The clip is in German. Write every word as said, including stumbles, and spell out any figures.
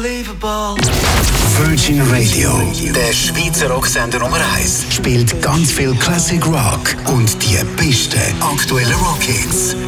unbelievable. Virgin Radio, der Schweizer Rocksender Nummer eins, spielt ganz viel Classic Rock und die besten aktuellen Rockhits.